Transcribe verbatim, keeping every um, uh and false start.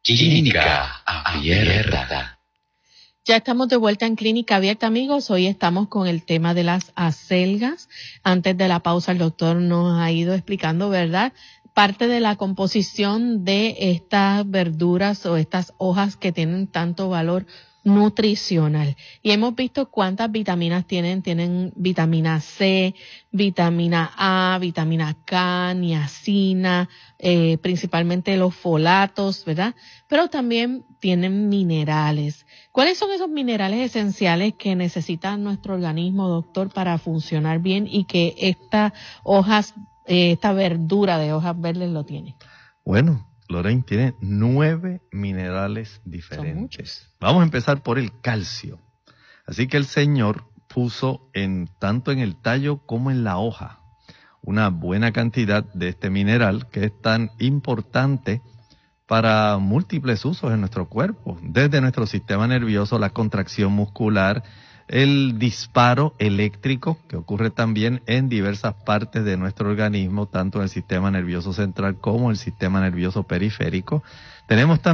Clínica Abierta. Ya estamos de vuelta en Clínica Abierta, amigos. Hoy estamos con el tema de las acelgas. Antes de la pausa, el doctor nos ha ido explicando, ¿verdad?, parte de la composición de estas verduras o estas hojas que tienen tanto valor nutricional. Y hemos visto cuántas vitaminas tienen. Tienen vitamina C, vitamina A, vitamina K, niacina, eh, principalmente los folatos, ¿verdad? Pero también tienen minerales. ¿Cuáles son esos minerales esenciales que necesita nuestro organismo, doctor, para funcionar bien y que estas hojas, eh, esta verdura de hojas verdes lo tiene? Bueno, Lorraine, tiene nueve minerales diferentes. Vamos a empezar por el calcio. Así que el Señor puso en tanto en el tallo como en la hoja una buena cantidad de este mineral que es tan importante para múltiples usos en nuestro cuerpo, desde nuestro sistema nervioso, la contracción muscular, el disparo eléctrico que ocurre también en diversas partes de nuestro organismo, tanto en el sistema nervioso central como el sistema nervioso periférico. Tenemos también